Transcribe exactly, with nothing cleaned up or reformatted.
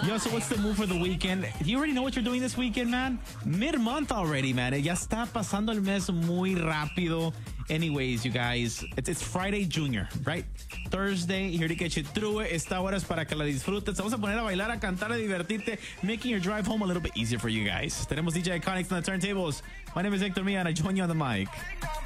Yo, so what's the move for the weekend? Do you already know what you're doing this weekend, man? Mid-month already, man. Ya está pasando el mes muy rápido. Anyways, you guys, it's, it's Friday Junior, right? Thursday, here to get you through it. Esta hora es para que la disfrutes. Vamos a poner a bailar, a cantar, a divertirte, making your drive home a little bit easier for you guys. Tenemos D J Iconics on the turntables. My name is Hector Mia, and I join you on the mic.